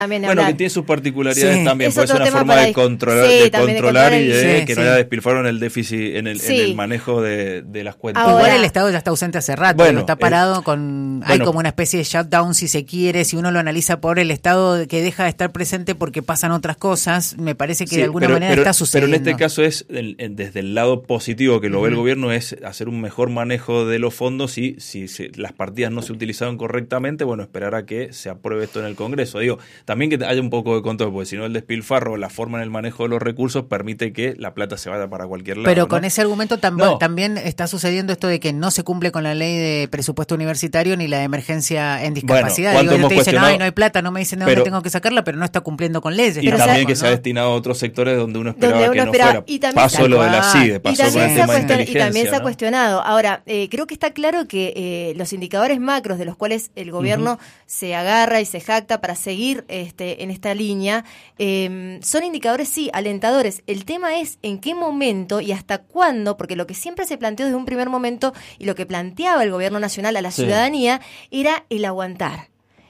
También bueno, que tiene sus particularidades también, puede ser una forma de controlar y de que no haya despilfarro en el déficit, en el manejo de las cuentas. Ahora, igual el Estado ya está ausente hace rato, está parado hay como una especie de shutdown, si se quiere, si uno lo analiza por el Estado que deja de estar presente porque pasan otras cosas, me parece que de alguna manera está sucediendo. Pero en este caso es, desde el lado positivo que lo ve el gobierno, es hacer un mejor manejo de los fondos y si las partidas no se utilizaron correctamente, bueno, esperar a que se apruebe esto en el Congreso. Digo, también que haya un poco de control, porque si no el despilfarro, la forma en el manejo de los recursos permite que la plata se vaya para cualquier lado. Pero con ese argumento también está sucediendo esto de que no se cumple con la ley de presupuesto universitario ni la de emergencia en discapacidad. Bueno, te dicen, no hay plata, no me dicen de dónde tengo que sacarla, pero no está cumpliendo con leyes. Y también que se ha destinado a otros sectores donde uno esperaba que no fuera. Y también, pasó lo de la CIDE, pasó con el tema de inteligencia. Y también se ha cuestionado. Ahora, creo que está claro que los indicadores macros de los cuales el gobierno se agarra y se jacta para seguir en esta línea, son indicadores, sí, alentadores. El tema es en qué momento y hasta cuándo, porque lo que siempre se planteó desde un primer momento y lo que planteaba el gobierno nacional a la ciudadanía era el aguantar,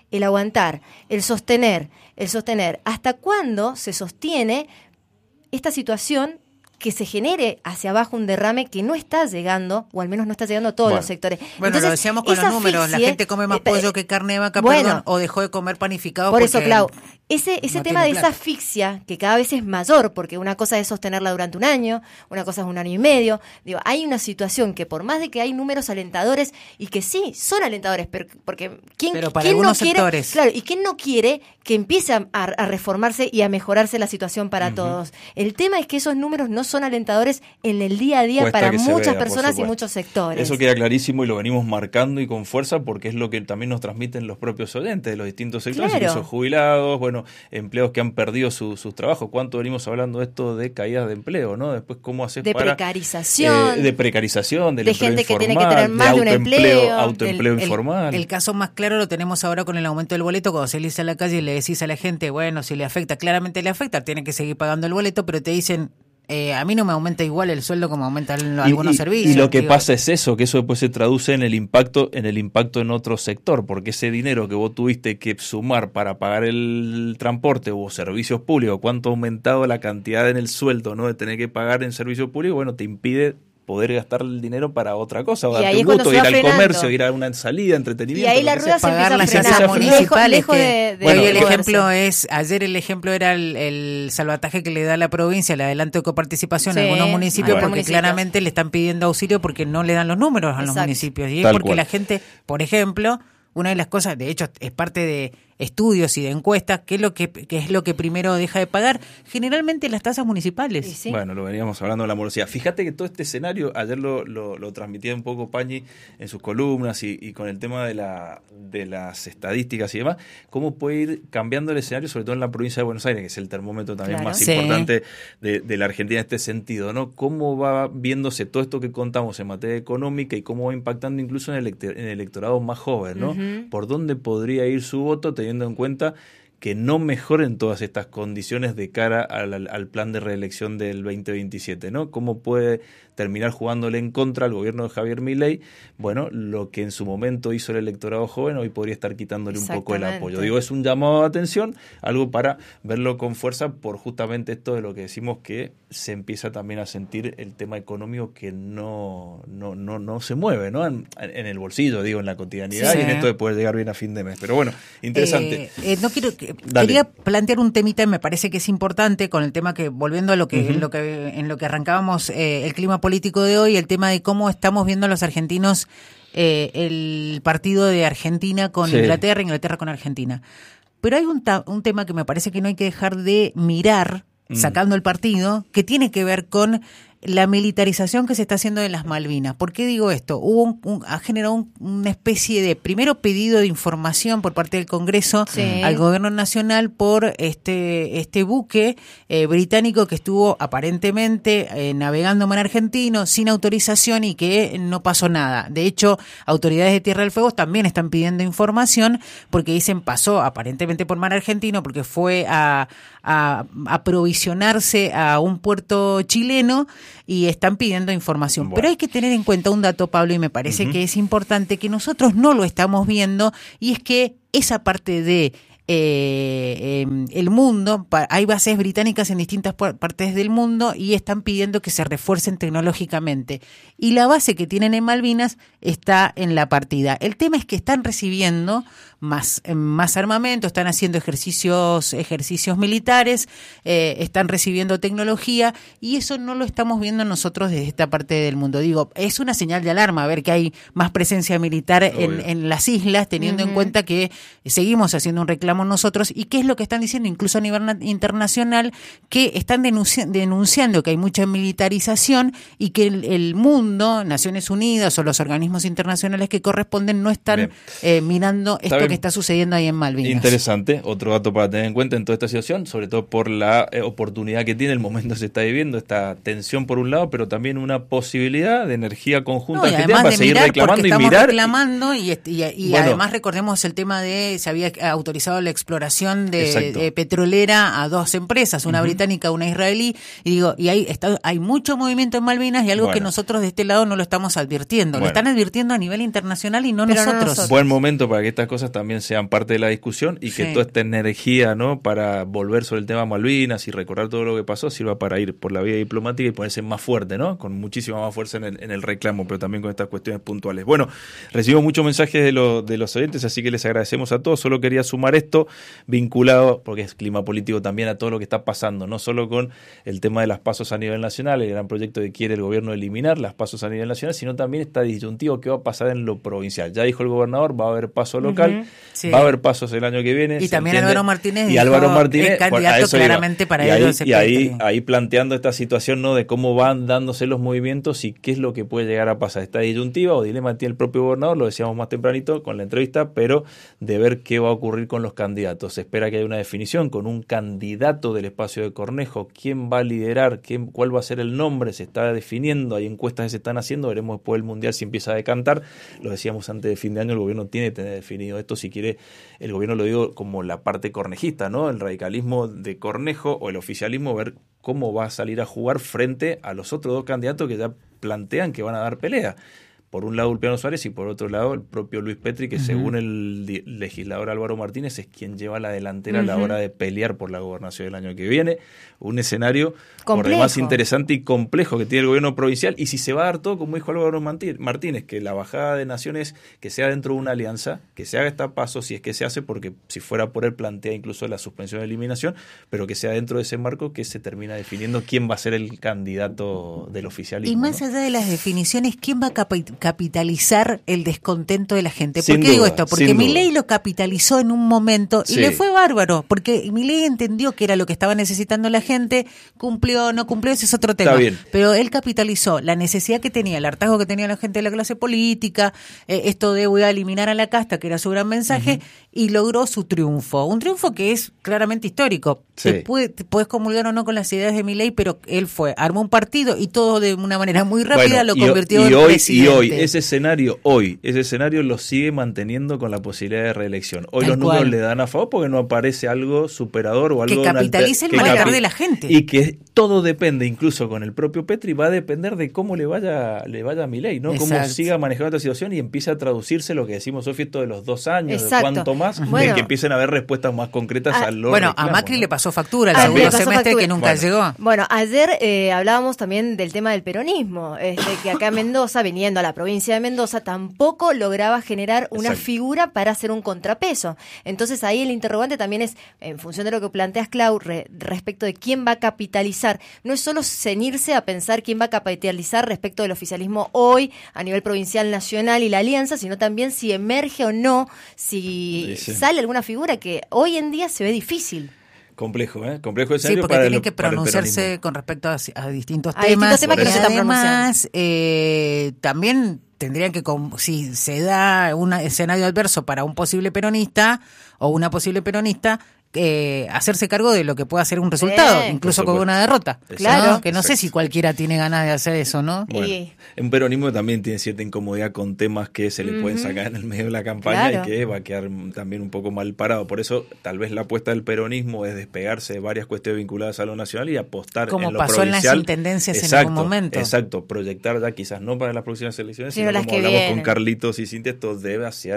el sostener. ¿Hasta cuándo se sostiene esta situación que se genere hacia abajo un derrame que no está llegando, o al menos no está llegando a todos los sectores? Bueno, entonces, lo decíamos con los números, la gente come más pollo que carne de vaca, o dejó de comer panificado. Por eso, Clau, ese tema de esa asfixia, que cada vez es mayor, porque una cosa es sostenerla durante un año, una cosa es un año y medio, hay una situación que por más de que hay números alentadores, y que sí, son alentadores, porque ¿quién no quiere, sectores. Claro, y quién no quiere que empiece a reformarse y a mejorarse la situación para todos? El tema es que esos números no son alentadores en el día a día para muchas personas y muchos sectores. Eso queda clarísimo y lo venimos marcando y con fuerza porque es lo que también nos transmiten los propios oyentes de los distintos sectores, incluso jubilados, empleos que han perdido sus trabajos. ¿Cuánto venimos hablando de esto de caídas de empleo, no? Después, ¿cómo haces de precarización, de gente informal, que tiene que tener más de un empleo, autoempleo informal? El caso más claro lo tenemos ahora con el aumento del boleto, cuando salís a la calle y le decís a la gente, bueno, si le afecta, claramente le afecta, tiene que seguir pagando el boleto, pero te dicen, a mí no me aumenta igual el sueldo como aumentan algunos servicios. Y lo que pasa es eso, que eso después se traduce en el impacto en otro sector, porque ese dinero que vos tuviste que sumar para pagar el transporte o servicios públicos, cuánto ha aumentado la cantidad en el sueldo, ¿no?, de tener que pagar en servicios públicos, bueno, te impide poder gastar el dinero para otra cosa, o darte un gusto, ir al comercio, ir a una salida, entretenimiento. Y ahí la rueda se pagar las tasas municipales. Ayer el ejemplo era el salvataje que le da la provincia, el adelanto de coparticipación a algunos municipios, porque claramente le están pidiendo auxilio porque no le dan los números a los municipios. Y es porque la gente, por ejemplo, una de las cosas, de hecho, es parte de estudios y de encuestas, ¿qué es lo que primero deja de pagar? Generalmente las tasas municipales. Sí. Bueno, lo veníamos hablando de la morosidad. Fíjate que todo este escenario, ayer lo transmitía un poco Pañi en sus columnas y con el tema de las estadísticas y demás, cómo puede ir cambiando el escenario, sobre todo en la provincia de Buenos Aires, que es el termómetro también más importante de la Argentina en este sentido, ¿no? Cómo va viéndose todo esto que contamos en materia económica y cómo va impactando incluso en el electorado más joven, ¿no? ¿Por dónde podría ir su voto teniendo en cuenta que no mejoren todas estas condiciones de cara al plan de reelección del 2027, ¿no? ¿Cómo puede terminar jugándole en contra al gobierno de Javier Milei? Bueno, lo que en su momento hizo el electorado joven, hoy podría estar quitándole un poco el apoyo. Digo, es un llamado de atención, algo para verlo con fuerza por justamente esto de lo que decimos, que se empieza también a sentir el tema económico que no se mueve, ¿no? En el bolsillo, digo, en la cotidianidad, y en esto de poder llegar bien a fin de mes. Pero bueno, interesante. Quería plantear un temita, me parece que es importante, con el tema que, volviendo a lo que en lo que arrancábamos, el clima político de hoy, el tema de cómo estamos viendo a los argentinos el partido de Argentina con Inglaterra con Argentina. Pero hay un tema que me parece que no hay que dejar de mirar, sacando el partido, que tiene que ver con la militarización que se está haciendo en las Malvinas. ¿Por qué digo esto? Ha generado una especie de, primero, pedido de información por parte del Congreso al gobierno nacional por este buque británico que estuvo aparentemente navegando en mar argentino sin autorización y que no pasó nada. De hecho, autoridades de Tierra del Fuego también están pidiendo información porque dicen pasó aparentemente por mar argentino porque fue a aprovisionarse a un puerto chileno y están pidiendo información. Bueno. Pero hay que tener en cuenta un dato, Pablo, y me parece que es importante, que nosotros no lo estamos viendo, y es que esa parte de el mundo, hay bases británicas en distintas partes del mundo y están pidiendo que se refuercen tecnológicamente. Y la base que tienen en Malvinas está en la partida. El tema es que están recibiendo más armamento, están haciendo ejercicios militares, están recibiendo tecnología, y eso no lo estamos viendo nosotros desde esta parte del mundo. Digo, es una señal de alarma ver que hay más presencia militar en las islas, teniendo en cuenta que seguimos haciendo un reclamo nosotros. ¿Y qué es lo que están diciendo? Incluso a nivel internacional, que están denunciando que hay mucha militarización y que el mundo, Naciones Unidas o los organismos internacionales que corresponden no están mirando esto que está sucediendo ahí en Malvinas. Interesante, otro dato para tener en cuenta en toda esta situación, sobre todo por la oportunidad que tiene el momento que se está viviendo, esta tensión por un lado, pero también una posibilidad de energía conjunta argentina para seguir reclamando y mirar. Reclamando y bueno, además recordemos el tema de se había autorizado la exploración de petrolera a dos empresas, una británica, una israelí, y hay mucho movimiento en Malvinas y algo que nosotros de este lado no lo estamos advirtiendo. Lo están advirtiendo a nivel internacional y no nosotros. Buen momento para que estas cosas también sean parte de la discusión y que toda esta energía, ¿no?, para volver sobre el tema Malvinas y recordar todo lo que pasó sirva para ir por la vía diplomática y ponerse más fuerte, ¿no?, con muchísima más fuerza en el reclamo, pero también con estas cuestiones puntuales. Bueno, recibimos muchos mensajes de los oyentes, así que les agradecemos a todos. Solo quería sumar esto vinculado, porque es clima político también, a todo lo que está pasando, no solo con el tema de las pasos a nivel nacional, el gran proyecto que quiere el gobierno eliminar las pasos a nivel nacional, sino también está disyuntivo qué va a pasar en lo provincial. Ya dijo el gobernador, va a haber paso local, va a haber pasos el año que viene. Y también Álvaro Martínez es candidato claramente para ello. Y ahí planteando esta situación, ¿no?, de cómo van dándose los movimientos y qué es lo que puede llegar a pasar. Esta disyuntiva o dilema tiene el propio gobernador, lo decíamos más tempranito con la entrevista, pero de ver qué va a ocurrir con los candidatos. Se espera que haya una definición con un candidato del espacio de Cornejo, quién va a liderar, cuál va a ser el nombre, se está definiendo, hay encuestas que se están haciendo, veremos después del Mundial si empieza a decantar. Lo decíamos antes de fin de año, el gobierno tiene que tener definido esto, si quiere, el gobierno, lo digo como la parte cornejista, ¿no?, el radicalismo de Cornejo o el oficialismo, ver cómo va a salir a jugar frente a los otros dos candidatos que ya plantean que van a dar pelea. Por un lado Ulpiano Suárez y por otro lado el propio Luis Petri, que según el legislador Álvaro Martínez es quien lleva la delantera a la hora de pelear por la gobernación del año que viene. Un escenario por demás interesante y complejo que tiene el gobierno provincial. Y si se va a dar todo, como dijo Álvaro Martínez, que la bajada de naciones, que sea dentro de una alianza, que se haga esta paso, si es que se hace, porque si fuera por él plantea incluso la suspensión de eliminación, pero que sea dentro de ese marco que se termina definiendo quién va a ser el candidato del oficialismo. Y más allá de las definiciones, ¿quién va a capitalizar el descontento de la gente? ¿Por qué digo esto? Porque Milei lo capitalizó en un momento y le fue bárbaro, porque Milei entendió que era lo que estaba necesitando la gente, cumplió, no cumplió, ese es otro tema. Pero él capitalizó la necesidad que tenía, el hartazgo que tenía la gente de la clase política, esto de voy a eliminar a la casta, que era su gran mensaje, y logró su triunfo. Un triunfo que es claramente histórico. Te puedes comulgar o no con las ideas de Milei, pero él armó un partido y todo de una manera muy rápida lo convirtió en presidente. Y hoy, ese escenario lo sigue manteniendo con la posibilidad de reelección. Hoy los números le dan a favor porque no aparece algo superador o algo que capitalice el malestar de la gente. Y que todo depende, incluso con el propio Petri, va a depender de cómo le vaya a Milei, ¿no? Cómo siga manejando esta situación y empiece a traducirse lo que decimos, Sofía, esto de los 2 años, de cuánto más, de que empiecen a haber respuestas más concretas a los reclamos, a Macri le pasó factura el segundo semestre que nunca llegó. Bueno, ayer hablábamos también del tema del peronismo, que acá en Mendoza, viniendo a la provincia de Mendoza, tampoco lograba generar una figura para hacer un contrapeso. Entonces ahí el interrogante también es, en función de lo que planteas, Clau, respecto de quién va a capitalizar. No es solo ceñirse a pensar quién va a capitalizar respecto del oficialismo hoy a nivel provincial, nacional y la alianza, sino también si emerge o no, si sale alguna figura que hoy en día se ve difícil. Complejo, Complejo escenario porque tienen que pronunciarse con respecto a distintos temas. Que no se están pronunciando. También tendrían que, si se da un escenario adverso para un posible peronista o una posible peronista, hacerse cargo de lo que pueda ser un resultado, incluso con una derrota. Claro. ¿no? Que no sé si cualquiera tiene ganas de hacer eso, ¿no? Bueno, un peronismo también tiene cierta incomodidad con temas que se le pueden sacar en el medio de la campaña y que va a quedar también un poco mal parado. Por eso, tal vez la apuesta del peronismo es despegarse de varias cuestiones vinculadas a lo nacional y apostar en lo provincial. Como pasó en las intendencias en algún momento. Exacto, proyectar ya quizás no para las próximas elecciones, sino sino las como que hablamos vienen. con Carlitos y Cintia, esto debe hacia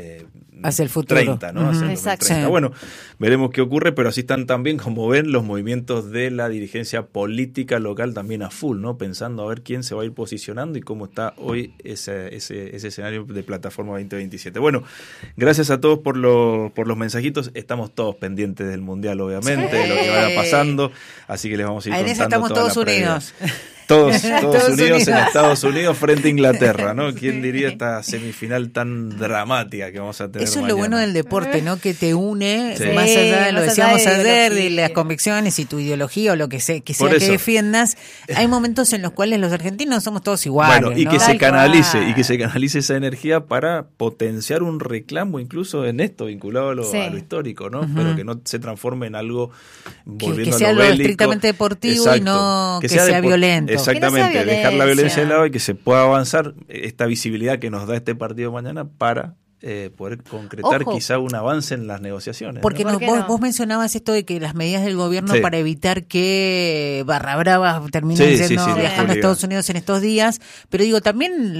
el futuro. 30, ¿no? Hacia el 2030. Bueno, veremos qué ocurre, pero así están también, como ven, los movimientos de la dirigencia política local también a full, ¿no? Pensando a ver quién se va a ir posicionando y cómo está hoy ese escenario de Plataforma 2027. Bueno, gracias a todos por los mensajitos. Estamos todos pendientes del Mundial, obviamente, de lo que vaya pasando, así que les vamos a ir contando. En eso estamos todos unidos. Todos unidos en Estados Unidos frente a Inglaterra, ¿no? ¿Quién diría esta semifinal tan dramática que vamos a tener Eso mañana? Es lo bueno del deporte, ¿no? Que te une, más allá de lo decíamos ayer, de las convicciones y tu ideología o lo que sea que defiendas. Hay momentos en los cuales los argentinos somos todos iguales. Bueno, y ¿no? que se canalice esa energía para potenciar un reclamo incluso en esto, vinculado a lo histórico, ¿no? Pero que no se transforme en algo volviendo que sea a lo bélico. Estrictamente deportivo y no que sea violento. Exactamente, dejar la violencia de lado y que se pueda avanzar esta visibilidad que nos da este partido mañana para poder concretar quizá un avance en las negociaciones. Porque ¿no? Vos mencionabas esto de que las medidas del gobierno para evitar que Barra Brava terminen viajando a Estados Unidos en estos días, pero digo, también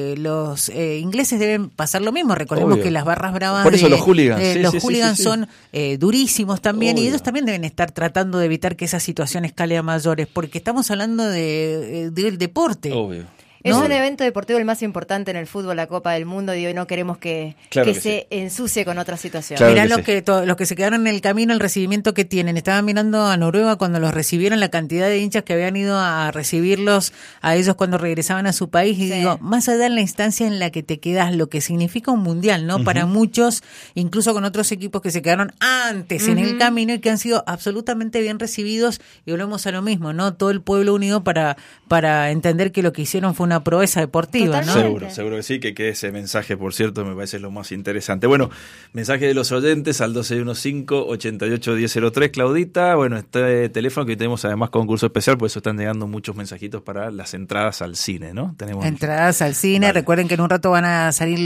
los ingleses deben pasar lo mismo. Recordemos que las barras bravas por eso los hooligans, son durísimos también. Obvio. Y ellos también deben estar tratando de evitar que esa situación escale a mayores, porque estamos hablando del deporte. Obvio. Es un evento deportivo el más importante en el fútbol, la Copa del Mundo, y no queremos que se ensucie con otra situación. Claro Mirá los que se quedaron en el camino, el recibimiento que tienen. Estaban mirando a Noruega cuando los recibieron, la cantidad de hinchas que habían ido a recibirlos a ellos cuando regresaban a su país. Y digo, más allá de la instancia en la que te quedas, lo que significa un mundial, ¿no? Para muchos, incluso con otros equipos que se quedaron antes en el camino y que han sido absolutamente bien recibidos. Y volvemos a lo mismo, ¿no? Todo el pueblo unido para entender que lo que hicieron fue una proeza deportiva, ¿no? Seguro que sí, que ese mensaje, por cierto, me parece lo más interesante. Bueno, mensaje de los oyentes al 2615-881003, Claudita. Bueno, este teléfono que tenemos además concurso especial, por eso están llegando muchos mensajitos para las entradas al cine, ¿no? Tenemos entradas al cine, dale. Recuerden que en un rato van a salir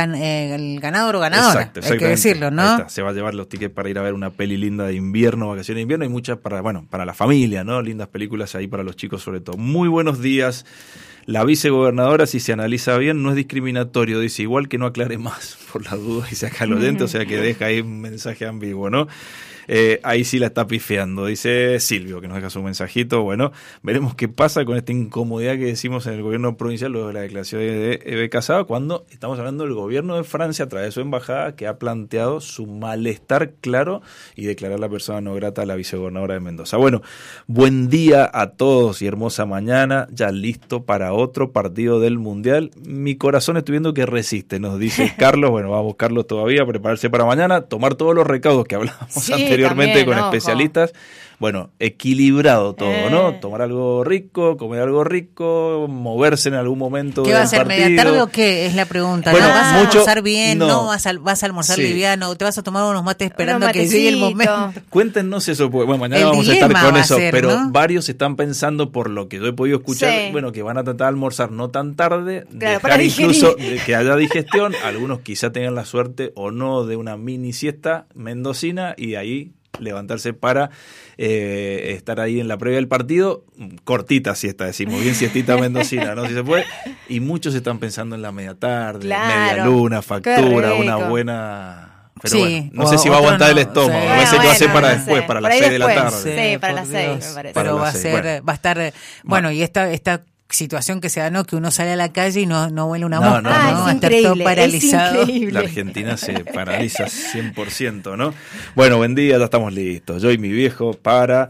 el ganador o ganadora, hay que decirlo, ¿no? Se va a llevar los tickets para ir a ver una peli linda de invierno, vacaciones de invierno, y muchas para la familia, ¿no? Lindas películas ahí para los chicos sobre todo. Muy buenos días. La vicegobernadora, si se analiza bien, no es discriminatorio, dice, igual que no aclare más por las dudas y saca al oyente, o sea que deja ahí un mensaje ambiguo, ¿no? Ahí sí la está pifiando, dice Silvio, que nos deja su mensajito. Bueno, veremos qué pasa con esta incomodidad que decimos en el gobierno provincial luego de la declaración de Eve Casado, cuando estamos hablando del gobierno de Francia a través de su embajada, que ha planteado su malestar claro y declarar la persona no grata a la vicegobernadora de Mendoza. Bueno, buen día a todos y hermosa mañana, ya listo para otro partido del Mundial. Mi corazón estoy viendo que resiste, nos dice Carlos. Bueno, vamos Carlos todavía a prepararse para mañana, tomar todos los recaudos que hablábamos anteriormente también, con especialistas. Bueno, equilibrado todo, ¿no? Tomar algo rico, comer algo rico, moverse en algún momento del partido. ¿Qué va a ser, media tarde o qué? Es la pregunta. Bueno, ¿no? ¿Vas a almorzar bien? ¿No? ¿Vas a almorzar liviano? ¿Te vas a tomar unos mates esperando a que llegue el momento? Cuéntenos eso, porque bueno, mañana vamos a estar con eso, pero ¿no? Varios están pensando, por lo que yo he podido escuchar, bueno, que van a tratar de almorzar no tan tarde, dejar incluso que haya digestión, algunos quizá tengan la suerte o no de una mini siesta mendocina y ahí levantarse para estar ahí en la previa del partido, cortita siesta, decimos, bien siestita mendocina, ¿no? Si se puede, y muchos están pensando en la media tarde, media luna, factura, una buena... Pero bueno, no sé si va a aguantar el estómago, a veces que va a ser para después, para las 6 de la tarde. Sí, para las 6 me parece. Pero va a estar, bueno, y esta situación que se da, ¿no? Que uno sale a la calle y no huele una mosca, ¿no? Es increíble, todo paralizado. La Argentina se paraliza 100%, ¿no? Bueno, buen día, ya estamos listos. Yo y mi viejo para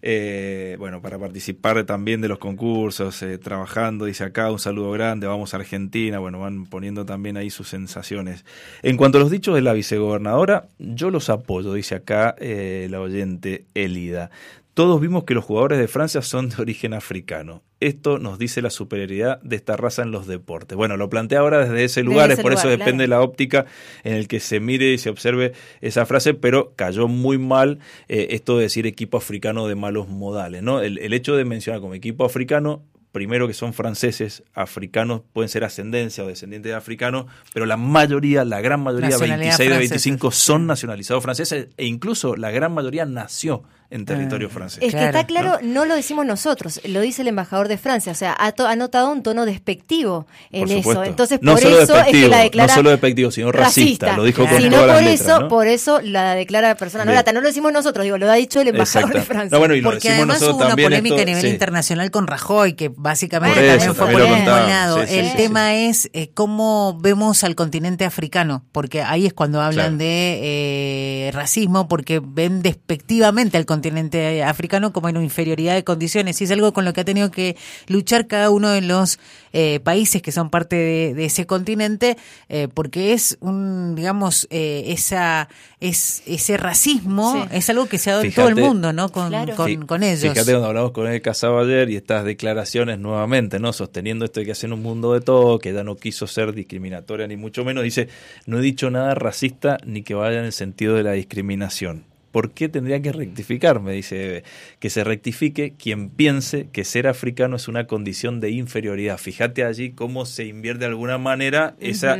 participar también de los concursos, trabajando, dice acá, un saludo grande, vamos a Argentina, bueno, van poniendo también ahí sus sensaciones. En cuanto a los dichos de la vicegobernadora, yo los apoyo, dice acá la oyente Elida. Todos vimos que los jugadores de Francia son de origen africano. Esto nos dice la superioridad de esta raza en los deportes. Bueno, lo plantea ahora desde ese lugar, por eso depende de la óptica en el que se mire y se observe esa frase, pero cayó muy mal esto de decir equipo africano de malos modales, ¿no? El hecho de mencionar como equipo africano, primero que son franceses, africanos, pueden ser ascendencia o descendientes de africanos, pero la mayoría, la gran mayoría, 26 de 25 son nacionalizados franceses e incluso la gran mayoría nació en territorio francés. Es que está claro, ¿no? Lo decimos nosotros, lo dice el embajador de Francia, o sea, ha notado un tono despectivo en eso. Entonces, no por solo eso es que la declara no solo despectivo, sino racista. Lo dijo con todas las letras, ¿no? Por eso la declara persona no grata. No lo decimos nosotros, digo, lo ha dicho el embajador de Francia. No, bueno, y lo porque además hubo una polémica a nivel internacional con Rajoy, que básicamente también fue por un lado. El tema es cómo vemos al continente africano, porque ahí es cuando hablan de racismo, porque ven despectivamente al continente africano como en una inferioridad de condiciones, y es algo con lo que ha tenido que luchar cada uno de los países que son parte de ese continente, porque es digamos, ese racismo es algo que se ha dado en todo el mundo, ¿no? Con ellos. Fíjate cuando hablamos con él Casado ayer y estas declaraciones nuevamente, ¿no? Sosteniendo esto de que hacen un mundo de todo, que ella no quiso ser discriminatoria ni mucho menos, dice, no he dicho nada racista ni que vaya en el sentido de la discriminación. ¿Por qué tendría que rectificar? Me dice, que se rectifique quien piense que ser africano es una condición de inferioridad. Fíjate allí cómo se invierte de alguna manera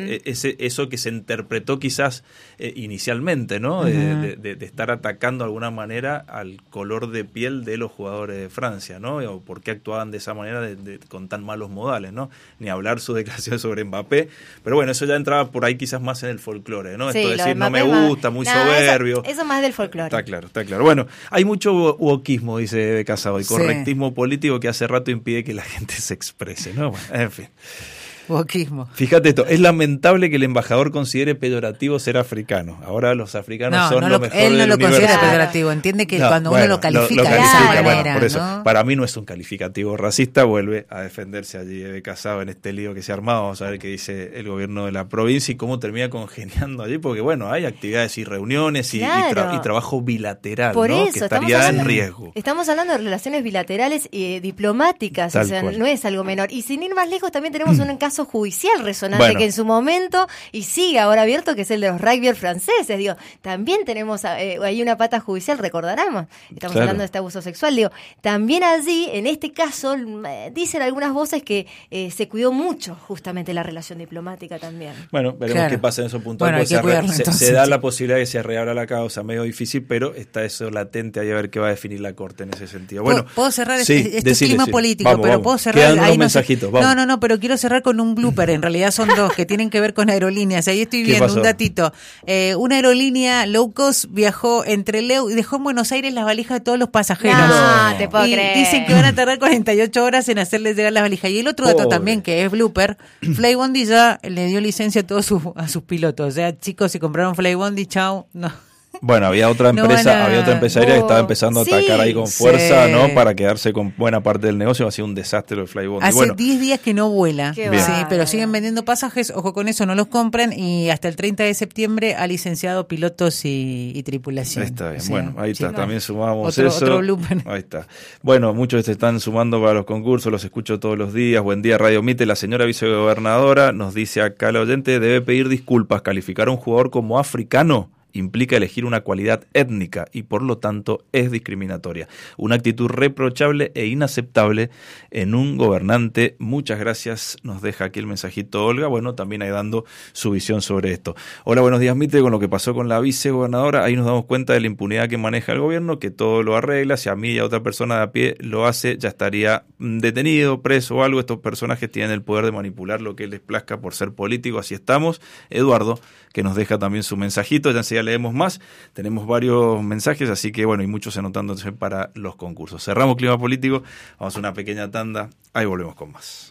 eso que se interpretó quizás inicialmente, ¿no? De estar atacando de alguna manera al color de piel de los jugadores de Francia, ¿no? O por qué actuaban de esa manera con tan malos modales, ¿no? Ni hablar sus declaraciones sobre Mbappé. Pero bueno, eso ya entraba por ahí quizás más en el folclore, ¿no? Sí, esto de decir, no me gusta, muy soberbio. Eso más del folclore. Está claro. Bueno, hay mucho wokismo, dice Casado, y correctismo político que hace rato impide que la gente se exprese, ¿no? Bueno, en fin. Wokismo. Fíjate esto, es lamentable que el embajador considere peyorativo ser africano. Ahora los africanos son lo mejor del universo. Él no lo considera peyorativo, entiende que cuando uno lo califica de esa manera, por eso, ¿no? Para mí no es un calificativo racista, vuelve a defenderse allí de Casado en este lío que se ha armado. Vamos a ver qué dice el gobierno de la provincia y cómo termina congeniando allí, porque bueno, hay actividades y reuniones y trabajo bilateral, por ¿no? Eso, que estaría en riesgo. Estamos hablando de relaciones bilaterales y diplomáticas, o sea, no es algo menor. Y sin ir más lejos, también tenemos un caso judicial resonante que en su momento y sigue ahora abierto, que es el de los rugbyers franceses. Digo, también tenemos ahí una pata judicial, recordaremos. Estamos hablando de este abuso sexual. Digo, también allí, en este caso, dicen algunas voces que se cuidó mucho justamente la relación diplomática también. Bueno, veremos qué pasa en eso puntual. Bueno, se da la posibilidad de que se reabra la causa, medio difícil, pero está eso latente ahí a ver qué va a definir la Corte en ese sentido. Bueno, ¿puedo cerrar este clima político? Pero puedo cerrar. Quedan unos mensajitos. No, pero quiero cerrar con un blooper. En realidad son dos que tienen que ver con aerolíneas. Ahí estoy viendo un datito. Una aerolínea low cost viajó entre Leu y dejó en Buenos Aires las valijas de todos los pasajeros. No, te puedo creer. Dicen que van a tardar 48 horas en hacerles llegar las valijas. Y el otro dato también, que es blooper, Flybondi ya le dio licencia a todos sus pilotos. O sea, chicos, si compraron Flybondi, chao, no. Bueno, había otra empresa aérea que estaba empezando a atacar ahí con fuerza, ¿no? Para quedarse con buena parte del negocio. Ha sido un desastre el Flybondi. Hace 10 días que no vuela. Sí, pero siguen vendiendo pasajes. Ojo con eso, no los compren. Y hasta el 30 de septiembre ha licenciado pilotos y tripulación. Está bien. O sea, bueno, ahí está. También sumamos otro blooper. Ahí está. Bueno, muchos se están sumando para los concursos. Los escucho todos los días. Buen día, Radio Mite. La señora vicegobernadora nos dice acá la oyente, debe pedir disculpas. Calificar a un jugador como africano implica elegir una cualidad étnica y por lo tanto es discriminatoria. Una actitud reprochable e inaceptable en un gobernante. Muchas gracias, nos deja aquí el mensajito Olga, bueno, también ahí dando su visión sobre esto. Hola, buenos días Mitre, con lo que pasó con la vicegobernadora, ahí nos damos cuenta de la impunidad que maneja el gobierno, que todo lo arregla, si a mí y a otra persona de a pie lo hace, ya estaría detenido, preso o algo. Estos personajes tienen el poder de manipular lo que les plazca por ser político, así estamos. Eduardo, que nos deja también su mensajito, ya enseguida leemos más, tenemos varios mensajes, así que bueno, y muchos anotándose para los concursos. Cerramos clima político, vamos a una pequeña tanda, ahí volvemos con más.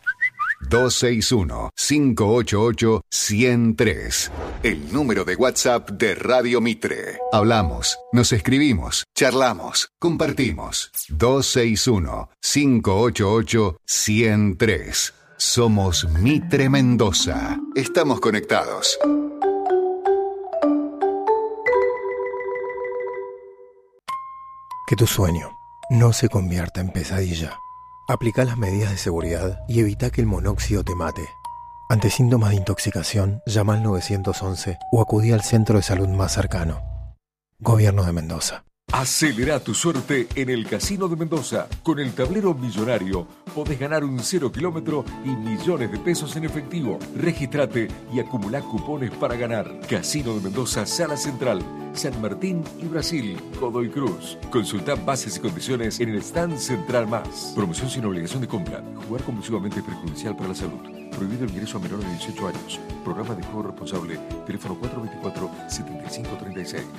261-588-103. El número de WhatsApp de Radio Mitre. Hablamos, nos escribimos, charlamos, compartimos. 261-588-103. Somos Mitre Mendoza. Estamos conectados. Que tu sueño no se convierta en pesadilla. Aplica las medidas de seguridad y evita que el monóxido te mate. Ante síntomas de intoxicación, llama al 911 o acudí al centro de salud más cercano. Gobierno de Mendoza. Acelera tu suerte en el Casino de Mendoza. Con el tablero millonario podés ganar un 0 kilómetro y millones de pesos en efectivo. Regístrate y acumulá cupones para ganar. Casino de Mendoza, Sala Central, San Martín y Brasil, Godoy Cruz. Consultá bases y condiciones en el stand central más. Promoción sin obligación de compra. Jugar compulsivamente es perjudicial para la salud. Prohibido el ingreso a menores de 18 años. Programa de juego responsable. Teléfono 424-7536.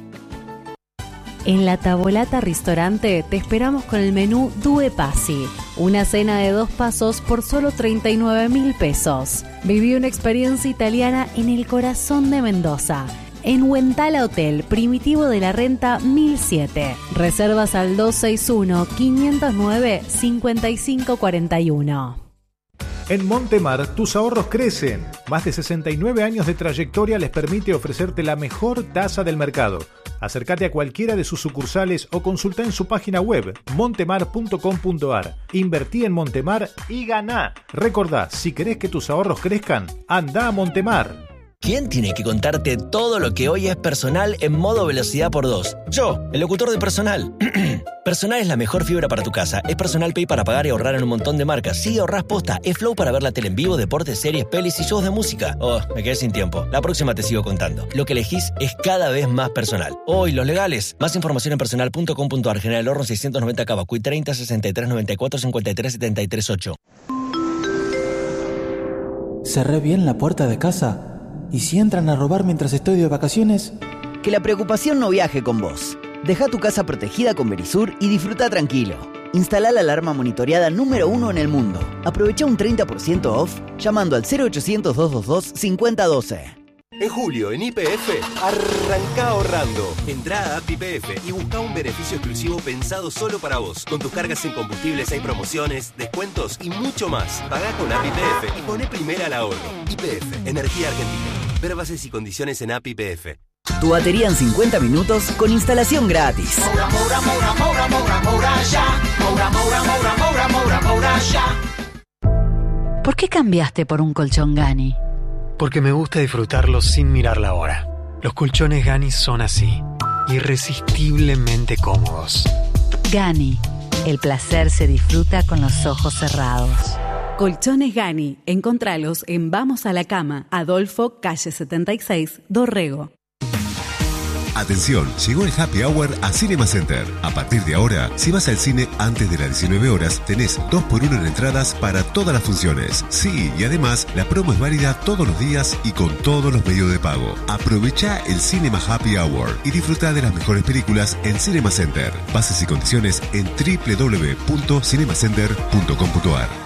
En La Tavolata Ristorante te esperamos con el menú Due Passi, una cena de 2 pasos por solo 39.000 pesos. Viví una experiencia italiana en el corazón de Mendoza, en Huentala Hotel, Primitivo de la Renta 1007. Reservas al 261-509-5541. En Montemar, tus ahorros crecen. Más de 69 años de trayectoria les permite ofrecerte la mejor tasa del mercado. Acércate a cualquiera de sus sucursales o consulta en su página web montemar.com.ar. Invertí en Montemar y ganá. Recordá, si querés que tus ahorros crezcan, anda a Montemar. ¿Quién tiene que contarte todo lo que hoy es Personal en modo velocidad por 2? Yo, el locutor de Personal. Personal es la mejor fibra para tu casa. Es Personal Pay para pagar y ahorrar en un montón de marcas. Sí, ahorrás posta. Es Flow para ver la tele en vivo, deportes, series, pelis y shows de música. Oh, me quedé sin tiempo. La próxima te sigo contando. Lo que elegís es cada vez más personal. Hoy, los legales. Más información en personal.com.ar. General Horno 690 Cavacuy 30 63 94 53 73 8. Cerré bien la puerta de casa. ¿Y si entran a robar mientras estoy de vacaciones? Que la preocupación no viaje con vos. Deja tu casa protegida con Verisur y disfruta tranquilo. Instala la alarma monitoreada número 1 en el mundo. Aprovecha un 30% off llamando al 0800-222-5012. En julio, en YPF, arranca ahorrando. Entrá a App YPF y busca un beneficio exclusivo pensado solo para vos. Con tus cargas en combustibles hay promociones, descuentos y mucho más. Pagá con App YPF y poné primera al ahorro. YPF, Energía Argentina. Ver bases y condiciones en App YPF. Tu batería en 50 minutos con instalación gratis. ¿Por qué cambiaste por un colchón Gani? Porque me gusta disfrutarlo sin mirar la hora. Los colchones Gani son así, irresistiblemente cómodos. Gani, el placer se disfruta con los ojos cerrados. Colchones Gani, encontralos en Vamos a la Cama, Adolfo, calle 76, Dorrego. Atención, llegó el Happy Hour a Cinema Center. A partir de ahora, si vas al cine antes de las 19 horas, tenés 2x1 en entradas para todas las funciones. Sí, y además, la promo es válida todos los días y con todos los medios de pago. Aprovecha el Cinema Happy Hour y disfruta de las mejores películas en Cinema Center. Bases y condiciones en www.cinemacenter.com.ar.